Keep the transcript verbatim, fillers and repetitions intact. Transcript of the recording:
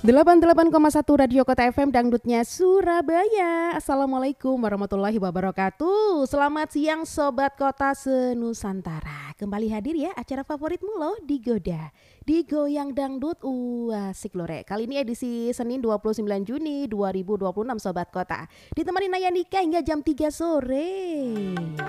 delapan puluh delapan koma satu Radio Kota F M Dangdutnya Surabaya. Assalamualaikum warahmatullahi wabarakatuh. Selamat siang Sobat Kota Senusantara. Kembali hadir ya acara favoritmu loh, Digoda Digoyang Dangdut. Uh, asik loh Rek. Kali ini edisi Senin dua puluh sembilan Juni dua ribu dua puluh enam Sobat Kota. Ditemani Naya Nika hingga jam tiga sore.